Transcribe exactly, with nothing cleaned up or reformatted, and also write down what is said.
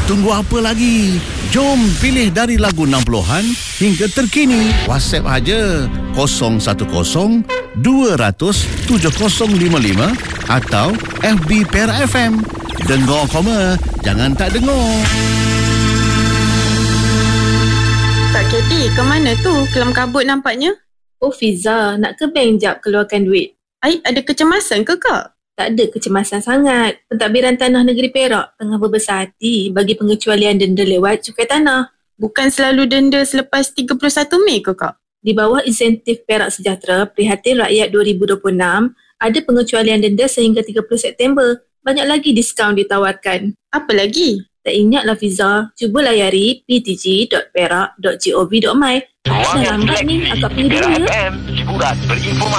Tunggu apa lagi? Jom pilih dari lagu enam puluhan hingga terkini. WhatsApp aja kosong satu kosong dua kosong tujuh kosong lima lima atau F B Perak F M. Dengar koma, jangan tak dengar. Kak Katie, ke mana tu? Kelam kabut nampaknya. Oh Fiza, nak ke bank jap keluarkan duit. Ai, ada kecemasan ke Kak? Tak ada kecemasan sangat. Pentadbiran Tanah Negeri Perak tengah berbesar hati bagi pengecualian denda lewat cukai tanah. Bukan selalu denda selepas tiga puluh satu Mei ke Kak? Di bawah insentif Perak Sejahtera Prihatin Rakyat dua ribu dua puluh enam, ada pengecualian denda sehingga tiga puluh September. Banyak lagi diskaun ditawarkan. Apa lagi? Tak ingatlah Fiza, cuba layari p t g dot perak dot gov dot my. Dah lambat ni, agak pergi dulu ya. Hiburan berinformasi.